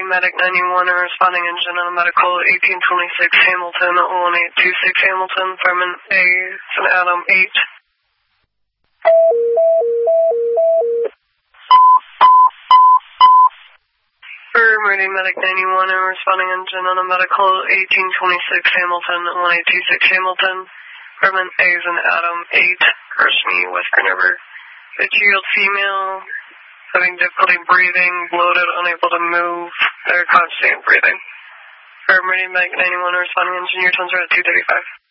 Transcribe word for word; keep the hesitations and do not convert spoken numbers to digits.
Medic ninety-one and responding engine on a medical eighteen twenty-six Hamilton, one eight two six Hamilton, Fireman A, San Adam eight. For Meridian Medic ninety-one and responding engine on a medical eighteen twenty-six Hamilton, one eight two six Hamilton, Fireman A, San Adam eight, First Me, Western River. The child female, having difficulty breathing, bloated, unable to move, they're constant breathing. For Meridian Medic ninety-one responding engine, your tons are at two thirty-five.